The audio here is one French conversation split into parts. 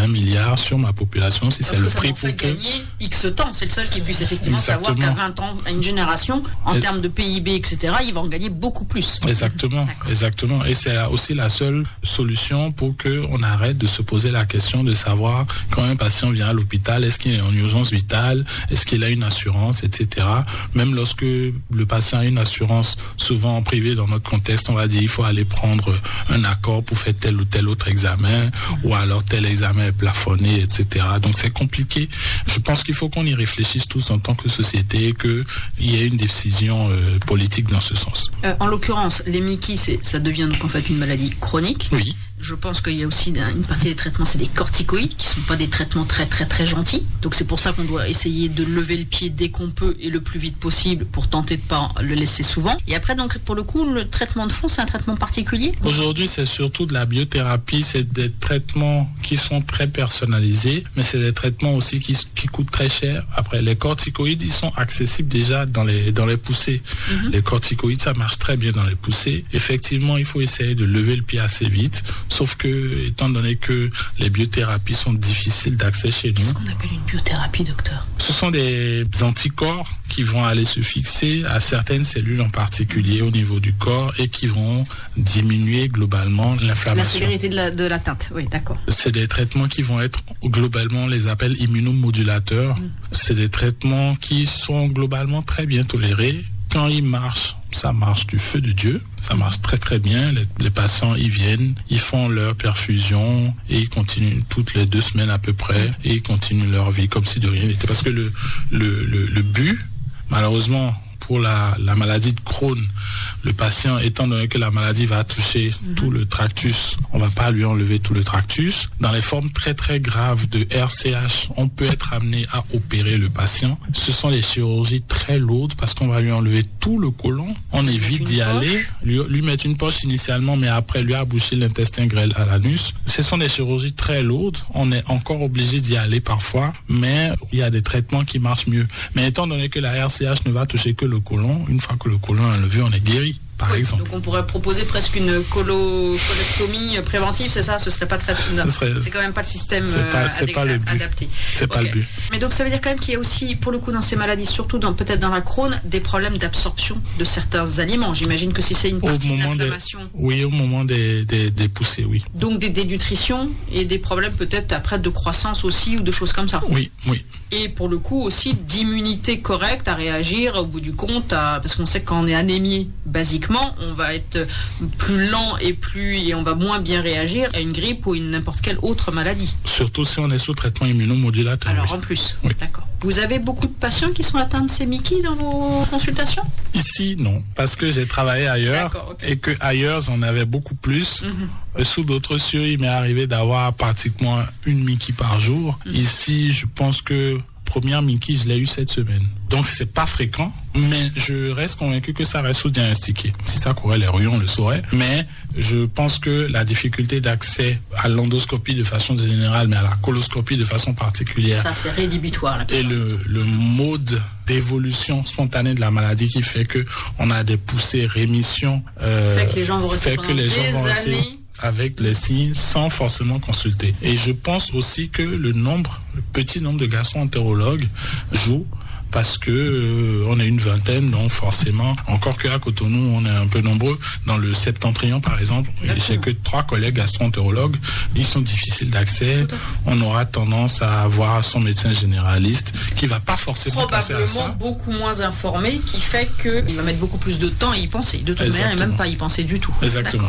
1 milliard sur ma population, si c'est le prix pour que... gagner X temps, c'est le seul qui puisse effectivement savoir qu'à 20 ans, à une génération, en termes de PIB, etc., ils vont en gagner beaucoup plus. Exactement, exactement. Et c'est aussi la seule solution pour que on arrête de se poser la question de savoir quand un patient vient à l'hôpital, est-ce qu'il est en urgence vitale, est-ce qu'il a une assurance, etc. Même lorsque le patient a une assurance, souvent en privé dans notre contexte, on va dire il faut aller prendre un accord pour faire tel ou tel autre examen, ou alors tel examen est plafonné, etc. Donc c'est compliqué. Je pense qu'il faut qu'on y réfléchisse tous en tant que société, qu'il y ait une décision politique dans ce sens. En l'occurrence, les MICI, ça devient donc en fait une maladie chronique. Oui. Je pense qu'il y a aussi une partie des traitements, c'est des corticoïdes, qui sont pas des traitements très très très gentils. Donc c'est pour ça qu'on doit essayer de lever le pied dès qu'on peut et le plus vite possible pour tenter de pas le laisser souvent. Et après, donc pour le coup, le traitement de fond, c'est un traitement particulier. Aujourd'hui, c'est surtout de la biothérapie, c'est des traitements qui sont très personnalisés, mais c'est des traitements aussi qui coûtent très cher. Après, les corticoïdes, ils sont accessibles déjà dans les poussées. Les corticoïdes, ça marche très bien dans les poussées. Effectivement, il faut essayer de lever le pied assez vite. Sauf que, étant donné que les biothérapies sont difficiles d'accès chez nous... Qu'est-ce qu'on appelle une biothérapie, docteur? Ce sont des anticorps qui vont aller se fixer à certaines cellules en particulier au niveau du corps et qui vont diminuer globalement l'inflammation. La sévérité de l'atteinte, oui, d'accord. C'est des traitements qui vont être globalement, on les appelle immunomodulateurs. C'est des traitements qui sont globalement très bien tolérés. Quand ils marchent, ça marche du feu de Dieu, ça marche très très bien. Les patients, ils viennent, ils font leur perfusion et ils continuent toutes les 2 semaines à peu près et ils continuent leur vie comme si de rien n'était. Parce que le but, malheureusement, pour la maladie de Crohn, le patient, étant donné que la maladie va toucher tout le tractus, on va pas lui enlever tout le tractus. Dans les formes très très graves de RCH, on peut être amené à opérer le patient. Ce sont des chirurgies très lourdes parce qu'on va lui enlever tout le côlon. On évite d'y aller, lui mettre une poche initialement, mais après lui aboucher l'intestin grêle à l'anus. Ce sont des chirurgies très lourdes. On est encore obligé d'y aller parfois, mais il y a des traitements qui marchent mieux. Mais étant donné que la RCH ne va toucher que le côlon, une fois que le côlon est enlevé, on est guéri. Par exemple. Donc on pourrait proposer presque une colectomie préventive, c'est ça? Ce serait pas très... C'est quand même pas le système adapté. C'est pas le but. Mais donc ça veut dire quand même qu'il y a aussi, pour le coup, dans ces maladies, surtout peut-être dans la Crohn, des problèmes d'absorption de certains aliments. J'imagine que si c'est une partie de l'inflammation... Oui, au moment des poussées, oui. Donc des dénutritions et des problèmes peut-être après de croissance aussi ou de choses comme ça. Oui, oui. Et pour le coup aussi d'immunité correcte à réagir au bout du compte, parce qu'on sait que quand on est anémié, basiquement, on va être plus lent et on va moins bien réagir à une grippe ou n'importe quelle autre maladie. Surtout si on est sous traitement immunomodulateur. Alors en plus, oui. D'accord. Vous avez beaucoup de patients qui sont atteints de ces MICI dans vos consultations? Ici, non, parce que j'ai travaillé ailleurs et que ailleurs, j'en avais beaucoup plus. Sous d'autres cieux, il m'est arrivé d'avoir pratiquement une MICI par jour. Ici, je pense que première MICI, je l'ai eu cette semaine. Donc, c'est pas fréquent, mais je reste convaincu que ça reste sous-diagnostiqué. Si ça courait les rues, on le saurait. Mais je pense que la difficulté d'accès à l'endoscopie de façon générale, mais à la coloscopie de façon particulière. Ça, c'est rédhibitoire. Là, et le mode d'évolution spontanée de la maladie qui fait que on a des poussées rémissions. Fait que les gens vont rester pendant des années avec les signes sans forcément consulter. Et je pense aussi que le petit nombre de gastro-entérologues joue parce que on est une vingtaine, donc forcément, encore qu'à Cotonou, on est un peu nombreux. Dans le septentrion, par exemple, j'ai que 3 collègues gastro-entérologues. Ils sont difficiles d'accès. On aura tendance à avoir son médecin généraliste qui va pas forcément penser à ça. Probablement beaucoup moins informé, qui fait qu'il va mettre beaucoup plus de temps à y penser. De toute manière, et même pas y penser du tout. Exactement.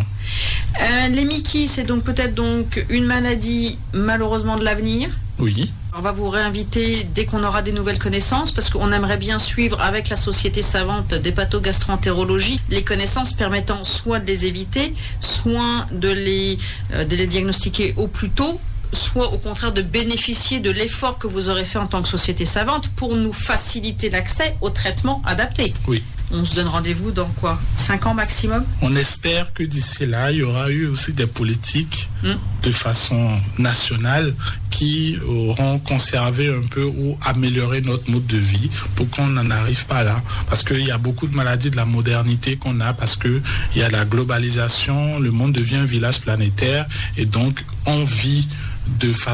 Les MICI, c'est donc peut-être une maladie malheureusement de l'avenir. Oui. On va vous réinviter dès qu'on aura des nouvelles connaissances parce qu'on aimerait bien suivre avec la Société savante d'hépatogastroentérologie les connaissances permettant soit de les éviter, soit de les diagnostiquer au plus tôt, soit au contraire de bénéficier de l'effort que vous aurez fait en tant que Société savante pour nous faciliter l'accès aux traitements adaptés. Oui. On se donne rendez-vous dans quoi? 5 ans maximum? On espère que d'ici là, il y aura eu aussi des politiques de façon nationale qui auront conservé un peu ou amélioré notre mode de vie pour qu'on n'en arrive pas là. Parce qu'il y a beaucoup de maladies de la modernité qu'on a parce que il y a la globalisation, le monde devient un village planétaire et donc on vit de façon